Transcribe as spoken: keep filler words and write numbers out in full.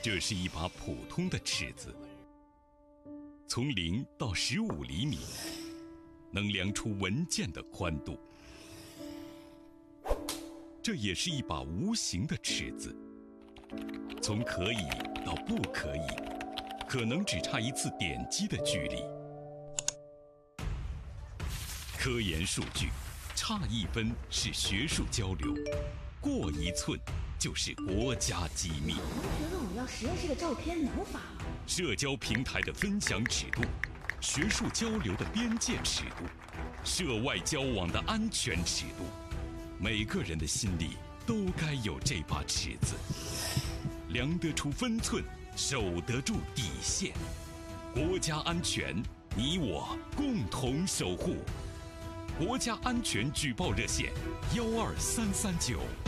这是一把普通的尺子，从零到十五厘米，能量出文件的宽度。这也是一把无形的尺子，从可以到不可以，可能只差一次点击的距离。科研数据，差一分是学术交流，过一寸就是国家机密。 同学问我要实验室的照片，能发吗？ 社交平台的分享尺度，学术交流的边界尺度，涉外交往的安全尺度，每个人的心里都该有这把尺子，量得出分寸，守得住底线。国家安全，你我共同守护。国家安全举报热线：幺二三三九。